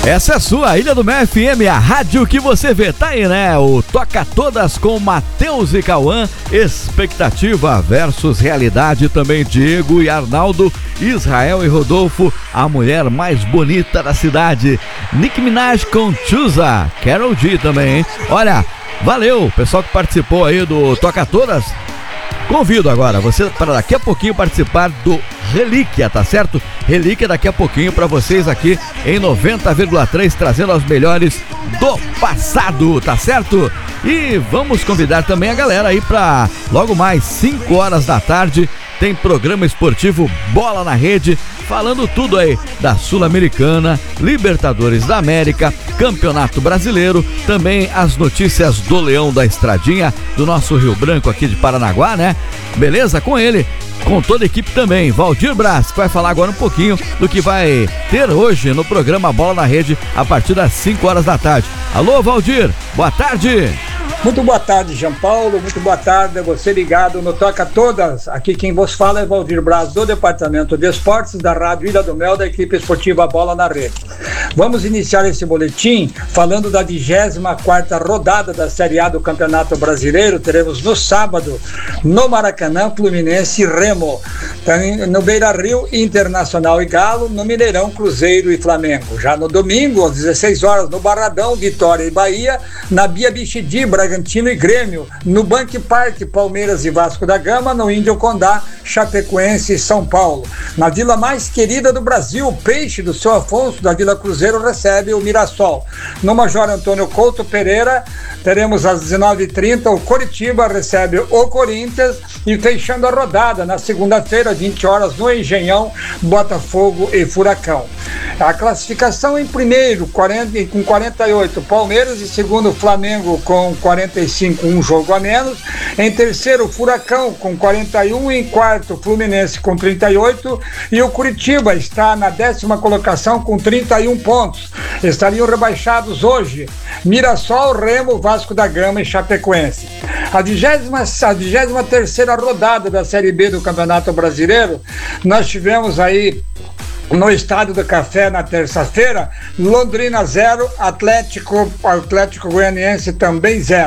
Essa é a sua Ilha do Mel FM, a rádio que você vê. Tá aí, né? O Toca Todas com Matheus e Cauã. Expectativa versus realidade. Também Diego e Arnaldo, Israel e Rodolfo, a mulher mais bonita da cidade. Nicki Minaj com Chusa. Karol G também, hein? Olha, valeu, pessoal que participou aí do Toca Todas. Convido agora você para daqui a pouquinho participar do Relíquia, tá certo? Relíquia daqui a pouquinho para vocês aqui em 90,3, trazendo as melhores do passado, tá certo? E vamos convidar também a galera aí para logo mais 5 horas da tarde, tem programa esportivo Bola na Rede, falando tudo aí da Sul-Americana, Libertadores da América, Campeonato Brasileiro, também as notícias do Leão da Estradinha, do nosso Rio Branco aqui de Paranaguá, né? Beleza? Com ele, com toda a equipe também, Valdir Braz, que vai falar agora um pouquinho do que vai ter hoje no programa Bola na Rede, a partir das 5 horas da tarde. Alô, Valdir, boa tarde! Muito boa tarde, João Paulo, muito boa tarde a você ligado no Toca Todas. Aqui quem vos fala é Valdir Braz, do Departamento de Esportes da Rádio Ilha do Mel, da equipe esportiva Bola na Rede. Vamos iniciar esse boletim falando da 24ª rodada da Série A do Campeonato Brasileiro. Teremos no sábado, no Maracanã, Fluminense e Remo. No Beira-Rio, Internacional e Galo. No Mineirão, Cruzeiro e Flamengo. Já no domingo, às 16 horas, no Barradão, Vitória e Bahia. Na Bia Bichedi, Bragantino e Grêmio. No Banque Park, Palmeiras e Vasco da Gama. No Índio Condá, Chapecoense e São Paulo. Na vila mais querida do Brasil, o Peixe do seu Afonso, da Vila Cruzeiro, recebe o Mirassol. No Major Antônio Couto Pereira, teremos às 19h30, o Coritiba recebe o Corinthians. E fechando a rodada, na segunda-feira, 20 horas, no Engenhão, Botafogo e Furacão. A classificação em primeiro, com 48, Palmeiras. Em segundo, Flamengo com 45, um jogo a menos. Em terceiro, Furacão com 41. Em quarto, Fluminense com 38. E o Curitiba está na 10ª colocação com 31 pontos. Estariam rebaixados hoje Mirassol, Remo, Vasco da Gama e Chapecoense. A 23ª rodada da Série B do Campeonato Brasileiro, nós tivemos aí no Estádio do Café na terça-feira, Londrina 0, Atlético Goianiense também 0.